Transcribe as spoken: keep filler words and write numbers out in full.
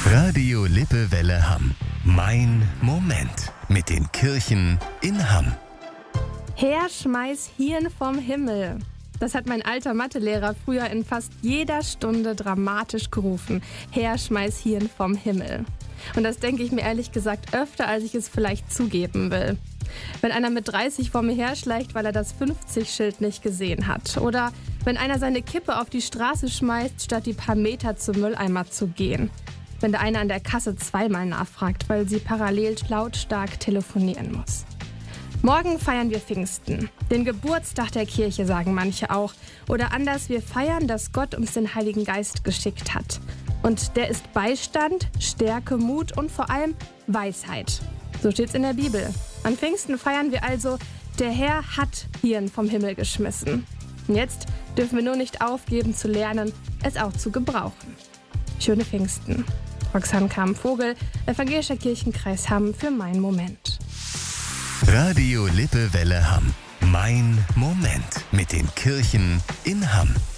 Radio Lippewelle Hamm. Mein Moment mit den Kirchen in Hamm. Herr, schmeiß Hirn vom Himmel. Das hat mein alter Mathelehrer früher in fast jeder Stunde dramatisch gerufen. Herr, schmeiß Hirn vom Himmel. Und das denke ich mir ehrlich gesagt öfter, als ich es vielleicht zugeben will. Wenn einer mit dreißig vor mir herschleicht, weil er das fünfzig-Schild nicht gesehen hat. Oder wenn einer seine Kippe auf die Straße schmeißt, statt die paar Meter zum Mülleimer zu gehen. Wenn der eine an der Kasse zweimal nachfragt, weil sie parallel lautstark telefonieren muss. Morgen feiern wir Pfingsten. Den Geburtstag der Kirche, sagen manche auch. Oder anders, wir feiern, dass Gott uns den Heiligen Geist geschickt hat. Und der ist Beistand, Stärke, Mut und vor allem Weisheit. So steht's in der Bibel. An Pfingsten feiern wir also, der Herr hat Hirn vom Himmel geschmissen. Und jetzt dürfen wir nur nicht aufgeben zu lernen, es auch zu gebrauchen. Schöne Pfingsten. Roxanne Kamm-Vogel, Evangelischer Kirchenkreis Hamm für Mein Moment. Radio Lippewelle Hamm. Mein Moment mit den Kirchen in Hamm.